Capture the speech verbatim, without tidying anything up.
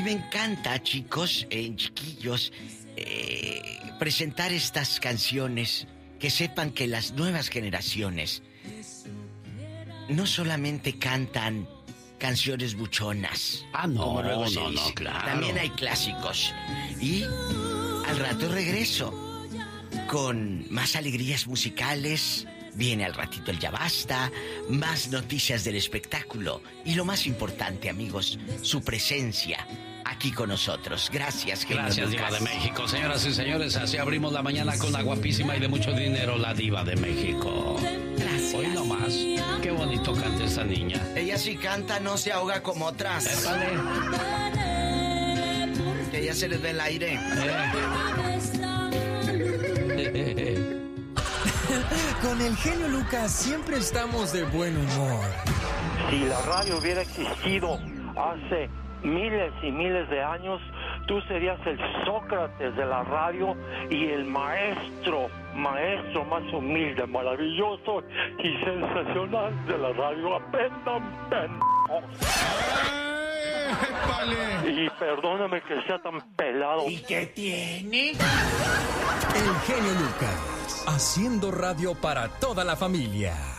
me encanta, chicos, eh, chiquillos, eh, presentar estas canciones, que sepan que las nuevas generaciones no solamente cantan canciones buchonas. Ah, no, como luego se no, dice. no, claro. También hay clásicos. Y al rato regreso con más alegrías musicales. Viene al ratito el Ya Basta, más noticias del espectáculo y lo más importante, amigos, su presencia aquí con nosotros. Gracias, genio Gracias, Lucas. Diva de México. Señoras y señores, así abrimos la mañana con la guapísima y de mucho dinero, la Diva de México. Gracias. Hoy nomás. Qué bonito canta esta niña. Ella sí canta, no se ahoga como otras. Épale. Que ella se les ve el aire. Eh. Con el genio Lucas siempre estamos de buen humor. Si la radio hubiera existido hace miles y miles de años, tú serías el Sócrates de la radio y el maestro, maestro más humilde, maravilloso y sensacional de la radio. Aprendan, pendejos. Y perdóname que sea tan pelado. ¿Y qué tiene? El genio Lucas, haciendo radio para toda la familia.